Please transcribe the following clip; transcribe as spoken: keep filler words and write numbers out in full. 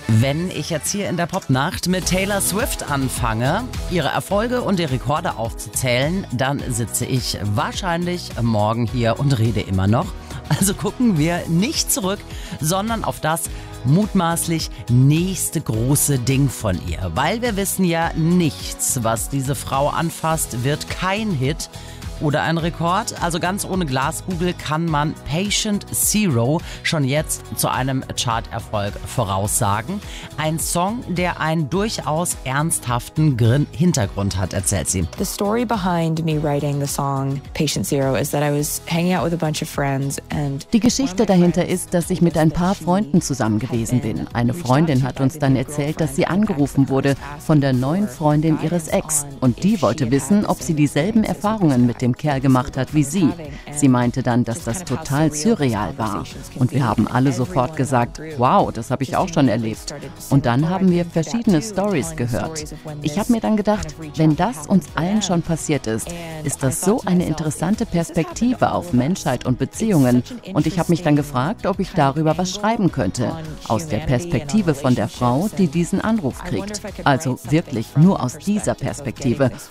Wenn ich jetzt hier in der Popnacht mit Taylor Swift anfange, ihre Erfolge und die Rekorde aufzuzählen, dann sitze ich wahrscheinlich morgen hier und rede immer noch. Also gucken wir nicht zurück, sondern auf das mutmaßlich nächste große Ding von ihr. Weil wir wissen ja, nichts, was diese Frau anfasst, wird kein Hit oder ein Rekord. Also ganz ohne Glaskugel kann man Patient Zero schon jetzt zu einem Charterfolg voraussagen. Ein Song, der einen durchaus ernsthaften Grin- Hintergrund hat, erzählt sie. The story behind me writing the song Patient Zero is that I was hanging out with a bunch of friends and Die Geschichte dahinter ist, dass ich mit ein paar Freunden zusammen gewesen bin. Eine Freundin hat uns dann erzählt, dass sie angerufen wurde von der neuen Freundin ihres Ex. Und die wollte wissen, ob sie dieselben Erfahrungen mit dem Kerl gemacht hat wie sie. Sie meinte dann, dass das total surreal war. Und wir haben alle sofort gesagt, wow, das habe ich auch schon erlebt. Und dann haben wir verschiedene Stories gehört. Ich habe mir dann gedacht, wenn das uns allen schon passiert ist, ist das so eine interessante Perspektive auf Menschheit und Beziehungen. Und ich habe mich dann gefragt, ob ich darüber was schreiben könnte. Aus der Perspektive von der Frau, die diesen Anruf kriegt. Also wirklich nur aus dieser Perspektive